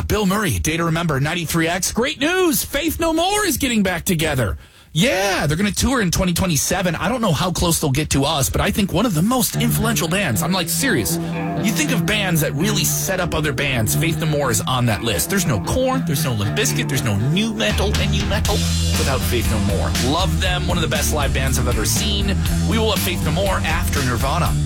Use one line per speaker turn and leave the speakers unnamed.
Bill Murray, Day to Remember, 93X. Great news. Faith No More is getting back together. Yeah, they're going to tour in 2027. I don't know how close they'll get to us, but I think one of the most influential bands. I'm like, serious. You think of bands that really set up other bands. Faith No More is on that list. There's no Korn, there's no Limp Bizkit, there's no new metal without Faith No More. Love them. One of the best live bands I've ever seen. We will have Faith No More after Nirvana.